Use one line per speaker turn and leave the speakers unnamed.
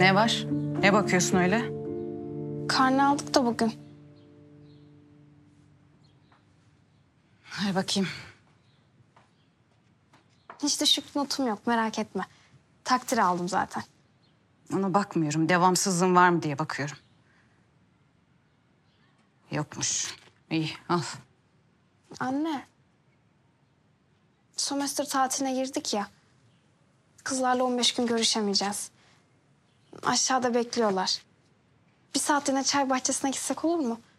Ne var? Ne bakıyorsun öyle?
Karne aldık da bugün.
Ver bakayım.
Hiç düşük notum yok, merak etme. Takdir aldım zaten.
Ona bakmıyorum. Devamsızlığın var mı diye bakıyorum. Yokmuş. İyi, al.
Anne. Sömestr tatiline girdik ya. Kızlarla 15 gün görüşemeyeceğiz. Aşağıda bekliyorlar. Bir saatliğine çay bahçesine gitsek olur mu?